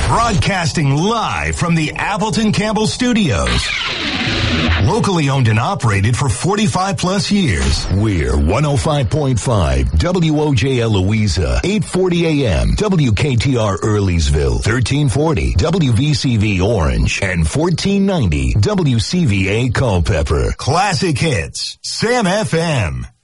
Broadcasting live from the Appleton Campbell Studios. Locally owned and operated for 45 plus years. We're 105.5 WOJL Louisa, 840 AM, WKTR Earleysville, 1340 WVCV Orange, and 1490 WCVA Culpeper. Classic hits, Sam FM.